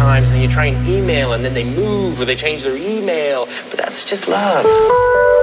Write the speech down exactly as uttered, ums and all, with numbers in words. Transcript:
times, and then you try and email, and then they move or they change their email. But that's just love.